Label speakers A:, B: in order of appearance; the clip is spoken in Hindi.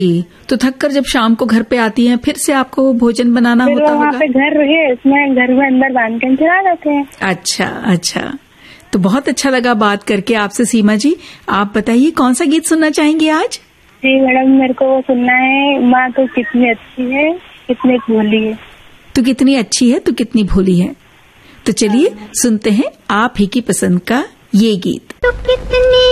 A: तो थक कर जब शाम को घर पे आती हैं फिर से आपको भोजन बनाना
B: फिर
A: होता
B: वो वहाँ
A: होगा?
B: पे घर है, उसमें घर में अंदर बांध के चला जाते हैं।
A: अच्छा अच्छा, तो बहुत अच्छा लगा बात करके आपसे सीमा जी। आप बताइए कौन सा गीत सुनना चाहेंगे आज?
B: जी मैडम, मेरे को वो सुनना है, माँ तो कितनी अच्छी है कितनी भोली है।
A: तू कितनी अच्छी है तू कितनी भोली है। तो चलिए सुनते हैं आप ही की पसंद का ये गीत।
C: तू कितनी